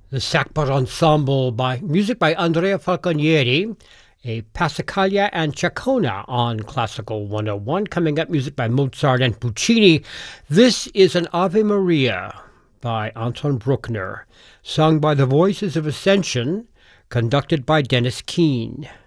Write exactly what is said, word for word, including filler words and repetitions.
The Sackbut Ensemble by music by Andrea Falconieri, a Passacaglia and Ciccona on Classical one oh one. Coming up, music by Mozart and Puccini. This is an Ave Maria by Anton Bruckner, sung by the Voices of Ascension, conducted by Dennis Keane.